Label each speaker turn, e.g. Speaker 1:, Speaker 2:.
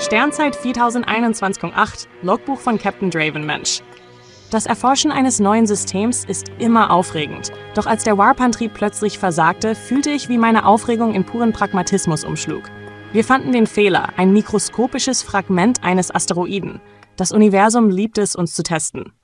Speaker 1: Sternzeit 4021.8, Logbuch von Captain Dravenmensch. Das Erforschen eines neuen Systems ist immer aufregend. Doch als der Warp-Antrieb plötzlich versagte, fühlte ich, wie meine Aufregung in puren Pragmatismus umschlug. Wir fanden den Fehler, ein mikroskopisches Fragment eines Asteroiden. Das Universum liebt es, uns zu testen.